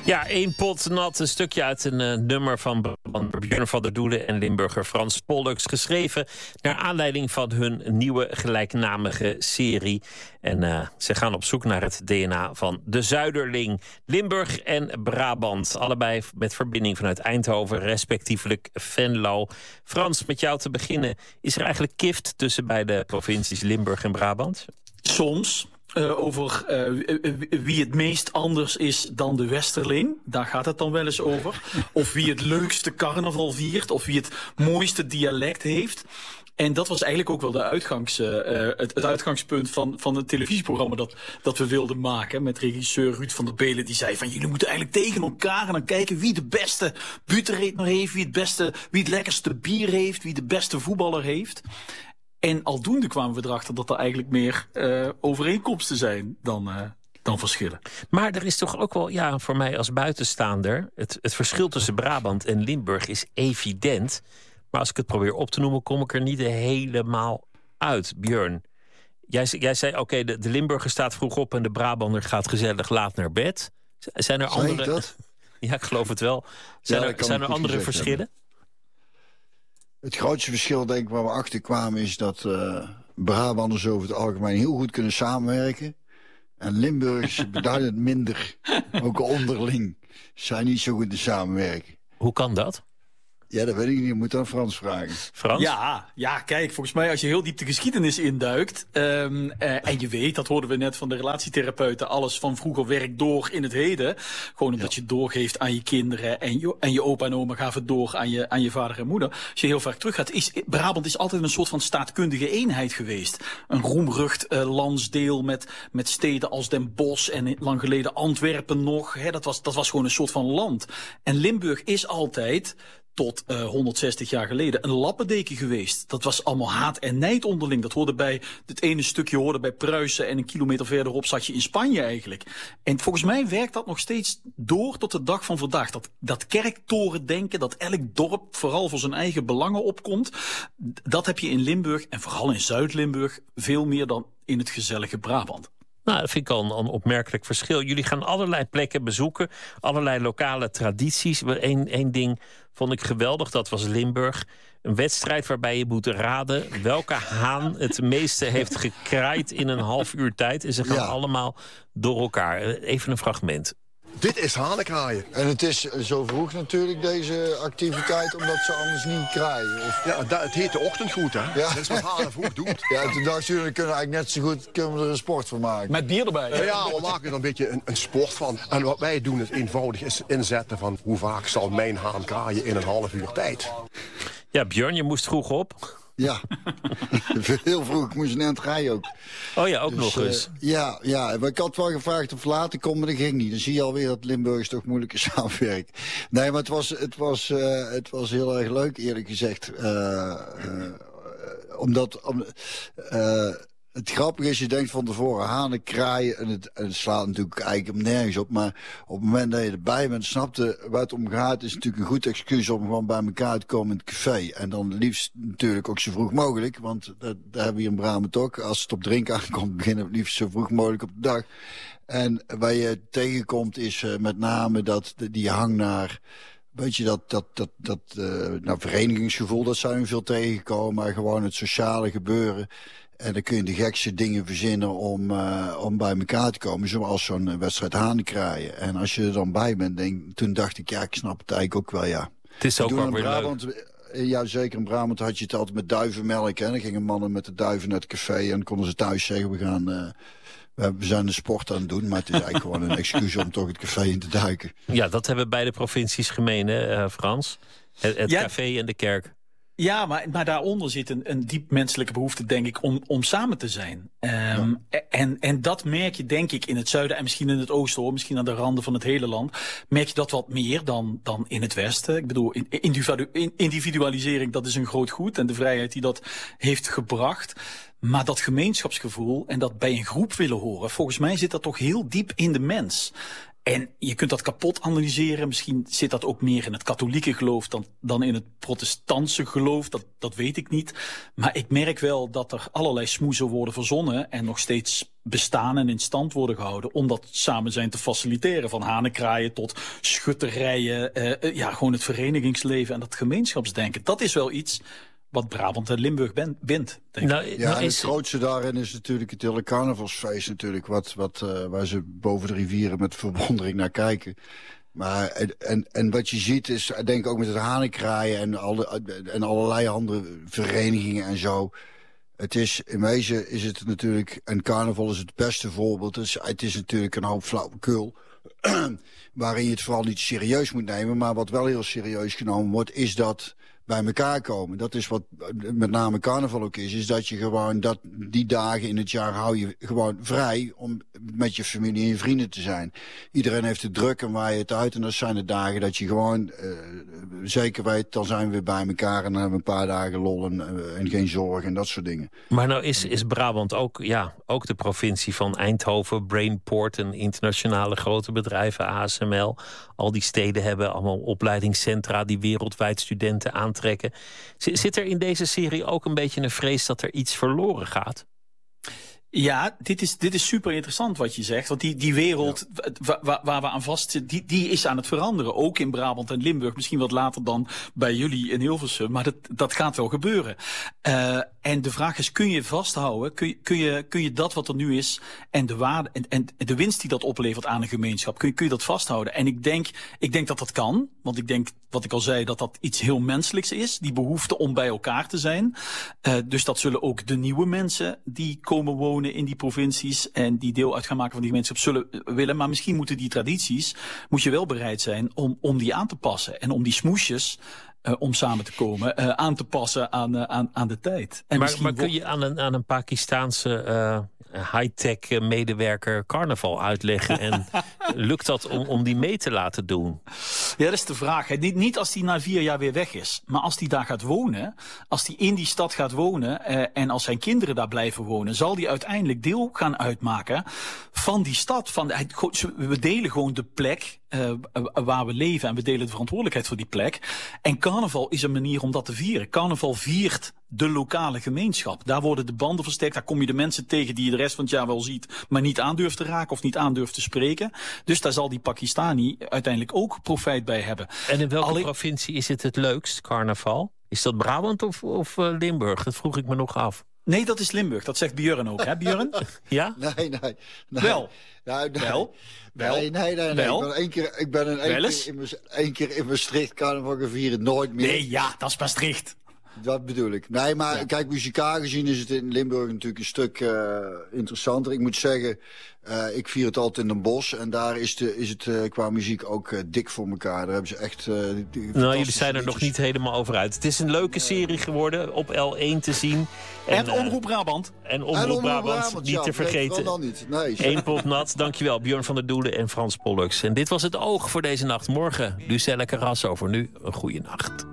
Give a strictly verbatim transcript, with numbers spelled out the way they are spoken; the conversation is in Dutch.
Ja, één pot nat, een stukje uit een uh, nummer van Björn van der Doelen en Limburger Frans Pollux. Geschreven naar aanleiding van hun nieuwe gelijknamige serie. En uh, ze gaan op zoek naar het D N A van de Zuiderling. Limburg en Brabant, allebei met verbinding vanuit Eindhoven, respectievelijk Venlo. Frans, met jou te beginnen. Is er eigenlijk kift tussen beide provincies Limburg en Brabant? Soms. Uh, over uh, wie het meest anders is dan de Westerling. Daar gaat het dan wel eens over. Of wie het leukste carnaval viert. Of wie het mooiste dialect heeft. En dat was eigenlijk ook wel de uitgangs, uh, het, het uitgangspunt van, van het televisieprogramma dat, dat we wilden maken. Met regisseur Ruud van der Belen. Die zei van jullie moeten eigenlijk tegen elkaar en dan kijken wie de beste butenredner heeft. Wie het beste, wie het lekkerste bier heeft. Wie de beste voetballer heeft. En aldoende kwamen we erachter dat er eigenlijk meer uh, overeenkomsten zijn dan, uh, dan verschillen. Maar er is toch ook wel, ja, voor mij als buitenstaander, het, het verschil tussen Brabant en Limburg is evident. Maar als ik het probeer op te noemen, kom ik er niet helemaal uit. Björn, jij, jij zei, oké, okay, de, de Limburger staat vroeg op en de Brabander gaat gezellig laat naar bed. Zijn er Zei andere... dat? Ja, ik geloof het wel. Zijn ja, er, zijn er andere verschillen? Hebben. Het grootste verschil, denk ik, waar we achter kwamen, is dat uh, Brabanders over het algemeen heel goed kunnen samenwerken. En Limburgers beduidend minder, ook onderling, zijn niet zo goed te samenwerken. Hoe kan dat? Ja, dat weet ik niet. Je moet aan Frans vragen. Frans? Ja, ja, kijk, volgens mij als je heel diep de geschiedenis induikt... Um, uh, en je weet, dat hoorden we net van de relatietherapeuten... alles van vroeger werkt door in het heden. Gewoon omdat ja. je doorgeeft aan je kinderen... en je, en je opa en oma gaven door aan je, aan je vader en moeder. Als je heel vaak teruggaat... Is, Brabant is altijd een soort van staatkundige eenheid geweest. Een roemrucht uh, landsdeel met, met steden als Den Bosch... en lang geleden Antwerpen nog. Hè, dat, was, dat was gewoon een soort van land. En Limburg is altijd... tot uh, honderdzestig jaar geleden een lappendeken geweest. Dat was allemaal haat en nijd onderling. Dat hoorde bij, het ene stukje hoorde bij Pruisen... en een kilometer verderop zat je in Spanje eigenlijk. En volgens mij werkt dat nog steeds door tot de dag van vandaag. Dat, dat kerktorendenken, dat elk dorp vooral voor zijn eigen belangen opkomt... dat heb je in Limburg, en vooral in Zuid-Limburg... veel meer dan in het gezellige Brabant. Nou, dat vind ik al een, een opmerkelijk verschil. Jullie gaan allerlei plekken bezoeken, allerlei lokale tradities. Eén één ding vond ik geweldig, dat was Limburg. Een wedstrijd waarbij je moet raden welke haan het meeste heeft gekraaid in een half uur tijd. En ze gaan ja. allemaal door elkaar. Even een fragment. Dit is hanenkraaien. En het is zo vroeg natuurlijk, deze activiteit, omdat ze anders niet kraaien. Of... Ja, dat, het heet de ochtendgroet, hè? Ja. Dat is wat hanen vroeg doet. Ja, toen dacht je, we kunnen eigenlijk net zo goed kunnen we er een sport van maken. Met bier erbij. Ja, ja, we maken er een beetje een, een sport van. En wat wij doen is eenvoudig is inzetten van hoe vaak zal mijn haan kraaien in een half uur tijd. Ja, Björn, je moest vroeg op. Ja, heel vroeg. Ik moest net rijden ook. Oh ja, ook dus, nog eens. Uh, ja, ja, ik had wel gevraagd of later komen, maar dat ging niet. Dan zie je alweer dat Limburgers toch moeilijker samenwerken. Nee, maar het was, het was, uh, het was heel erg leuk, eerlijk gezegd. Uh, uh, omdat... Om, uh, Het grappige is, je denkt van tevoren hanen kraaien... en het, en het slaat natuurlijk eigenlijk nergens op... maar op het moment dat je erbij bent, snapte waar het om gaat... is natuurlijk een goed excuus om gewoon bij elkaar te komen in het café. En dan liefst natuurlijk ook zo vroeg mogelijk... want dat, dat hebben we hier in Brabant ook. Als het op drinken aankomt, beginnen we het liefst zo vroeg mogelijk op de dag. En waar je tegenkomt is uh, met name dat die hang naar... Weet je, dat, dat, dat, dat uh, nou, verenigingsgevoel, dat zou je veel tegenkomen... maar gewoon het sociale gebeuren... En dan kun je de gekste dingen verzinnen om, uh, om bij elkaar te komen. Zoals zo'n wedstrijd hanenkraaien. En als je er dan bij bent, denk, toen dacht ik, ja, ik snap het eigenlijk ook wel, ja. Het is ook wel weer Brabant, leuk. Ja, zeker in Brabant had je het altijd met duivenmelk. En dan gingen mannen met de duiven naar het café. En dan konden ze thuis zeggen, we gaan... Uh, we zijn de sport aan het doen, maar het is eigenlijk gewoon een excuus om toch het café in te duiken. Ja, dat hebben beide provincies gemeen, hè, uh, Frans? Het, het ja. café en de kerk. Ja, maar, maar daaronder zit een, een diep menselijke behoefte, denk ik, om, om samen te zijn. Um, ja. en, en dat merk je, denk ik, in het zuiden en misschien in het oosten, hoor, misschien aan de randen van het hele land, merk je dat wat meer dan, dan in het westen. Ik bedoel, individualisering, dat is een groot goed en de vrijheid die dat heeft gebracht. Maar dat gemeenschapsgevoel en dat bij een groep willen horen, volgens mij zit dat toch heel diep in de mens. En je kunt dat kapot analyseren. Misschien zit dat ook meer in het katholieke geloof dan, dan in het protestantse geloof. Dat, dat weet ik niet. Maar ik merk wel dat er allerlei smoezen worden verzonnen en nog steeds bestaan en in stand worden gehouden om dat samen zijn te faciliteren. Van hanenkraaien tot schutterijen, uh, ja, gewoon het verenigingsleven en dat gemeenschapsdenken. Dat is wel iets wat Brabant en Limburg ben, bindt, denk nou, ik. Ja, nou en is... het grootste daarin is natuurlijk het hele carnavalsfeest natuurlijk, wat, wat, uh, waar ze boven de rivieren met verwondering naar kijken. Maar, en, en, en wat je ziet is, ik denk ook met het hanenkraaien en, alle, en allerlei andere verenigingen en zo. Het is, in wezen is het natuurlijk, en carnaval is het beste voorbeeld. Het is, het is natuurlijk een hoop flauwekul, waarin je het vooral niet serieus moet nemen. Maar wat wel heel serieus genomen wordt, is dat bij elkaar komen. Dat is wat met name carnaval ook is. Is dat je gewoon dat die dagen in het jaar hou je gewoon vrij om met je familie en je vrienden te zijn. Iedereen heeft het druk en waai je het uit. En dat zijn de dagen dat je gewoon uh, zeker weet, dan zijn we weer bij elkaar en dan hebben we een paar dagen lol en, uh, en geen zorg en dat soort dingen. Maar nou is, is Brabant ook, ja, ook de provincie van Eindhoven, Brainport en internationale grote bedrijven, A S M L. Al die steden hebben allemaal opleidingscentra die wereldwijd studenten aantrekken. Zit er in deze serie ook een beetje een vrees dat er iets verloren gaat? Ja, dit is, dit is super interessant wat je zegt. Want die, die wereld ja. waar, waar we aan vastzitten, die, die is aan het veranderen. Ook in Brabant en Limburg. Misschien wat later dan bij jullie in Hilversum. Maar dat, dat gaat wel gebeuren. Uh, en de vraag is, kun je vasthouden? Kun je, kun je, kun je dat wat er nu is en de waarde en, en de winst die dat oplevert aan een gemeenschap, kun je, kun je dat vasthouden? En ik denk, ik denk dat dat kan. Want ik denk, wat ik al zei, dat dat iets heel menselijks is. Die behoefte om bij elkaar te zijn. Uh, dus dat zullen ook de nieuwe mensen die komen wonen in die provincies en die deel uit gaan maken van die gemeenschap zullen willen. Maar misschien moeten die tradities, moet je wel bereid zijn om, om die aan te passen. En om die smoesjes, uh, om samen te komen, uh, aan te passen aan, uh, aan, aan de tijd. En maar maar kun je aan een, aan een Pakistaanse uh, high-tech medewerker carnaval uitleggen? En lukt dat om, om die mee te laten doen? Ja, dat is de vraag. Hè. Niet, niet als die na vier jaar weer weg is. Maar als die daar gaat wonen, als die in die stad gaat wonen eh, en als zijn kinderen daar blijven wonen, zal die uiteindelijk deel gaan uitmaken van die stad. Van, we delen gewoon de plek uh, waar we leven en we delen de verantwoordelijkheid voor die plek. En carnaval is een manier om dat te vieren. Carnaval viert de lokale gemeenschap. Daar worden de banden versterkt. Daar kom je de mensen tegen die je de rest van het jaar wel ziet, maar niet aandurft te raken of niet aandurft te spreken. Dus daar zal die Pakistani uiteindelijk ook profijt bij hebben. En in welke Alleen... provincie is het het leukst, carnaval? Is dat Brabant of, of uh, Limburg? Dat vroeg ik me nog af. Nee, dat is Limburg. Dat zegt Björn ook, hè Björn? Ja? Nee, nee. nee. Wel. Nou, nee. Wel. Wel. Nee, nee, nee. nee. Wel. Ik ben één keer, ik ben een één keer in, één keer in Maastricht carnaval gevierd, nooit meer. Nee, ja, dat is Maastricht. Dat bedoel ik. Nee, maar ja. Kijk, muzikaal gezien is het in Limburg natuurlijk een stuk uh, interessanter. Ik moet zeggen, uh, ik vier het altijd in Den Bosch. En daar is, de, is het uh, qua muziek ook uh, dik voor elkaar. Daar hebben ze echt... Uh, die, die nou, jullie zijn er liedjes. nog niet helemaal over uit. Het is een leuke serie geworden, op L één te zien. En, en Omroep Brabant. En Omroep, en Omroep Brabant, Brabant, niet ja, te vergeten. Nee, niet. Nee, Eén pot nat. Dankjewel, Björn van der Doelen en Frans Pollux. En dit was Het Oog voor deze nacht. Morgen Lucelle Carrasso. Voor nu een goede nacht.